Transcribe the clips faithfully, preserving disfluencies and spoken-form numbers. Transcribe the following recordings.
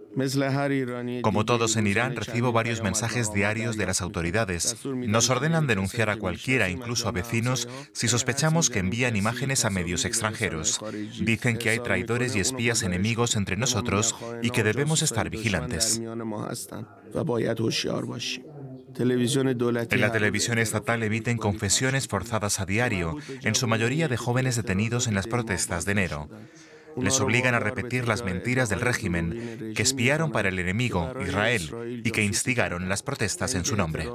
Como todos en Irán, recibo varios mensajes diarios de las autoridades. Nos ordenan denunciar a cualquiera, incluso a vecinos, si sospechamos que envían imágenes a medios extranjeros. Dicen que hay traidores y espías enemigos entre nosotros y que debemos estar vigilantes. En la televisión estatal emiten confesiones forzadas a diario, en su mayoría de jóvenes detenidos en las protestas de enero. Les obligan a repetir las mentiras del régimen, que espiaron para el enemigo, Israel, y que instigaron las protestas en su nombre.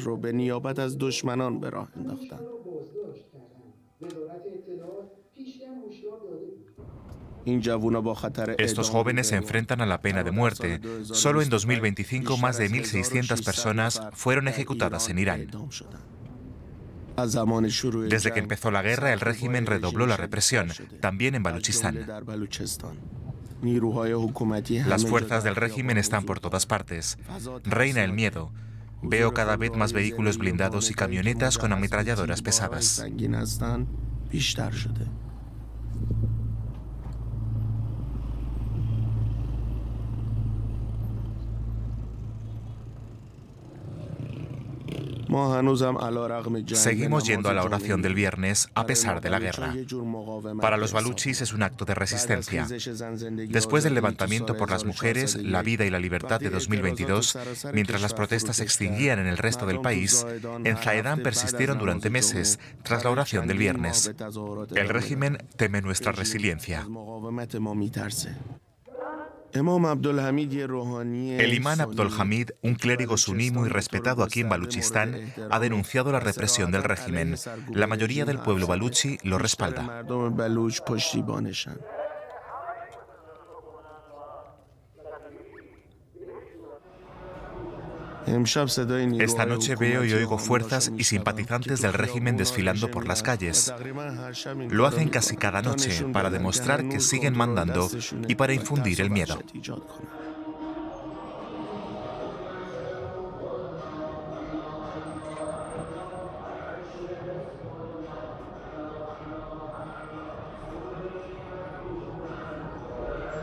Estos jóvenes se enfrentan a la pena de muerte. Solo en dos mil veinticinco, más de mil seiscientas personas fueron ejecutadas en Irán. Desde que empezó la guerra, el régimen redobló la represión, también en Baluchistán. Las fuerzas del régimen están por todas partes. Reina el miedo. Veo cada vez más vehículos blindados y camionetas con ametralladoras pesadas. Seguimos yendo a la oración del viernes a pesar de la guerra. Para los baluchis es un acto de resistencia. Después del levantamiento por las mujeres, la vida y la libertad de dos mil veintidós, mientras las protestas se extinguían en el resto del país, en Zahedan persistieron durante meses tras la oración del viernes. El régimen teme nuestra resiliencia. El imán Abdul Hamid, un clérigo suní muy respetado aquí en Baluchistán, ha denunciado la represión del régimen. La mayoría del pueblo baluchi lo respalda. Esta noche veo y oigo fuerzas y simpatizantes del régimen desfilando por las calles. Lo hacen casi cada noche para demostrar que siguen mandando y para infundir el miedo.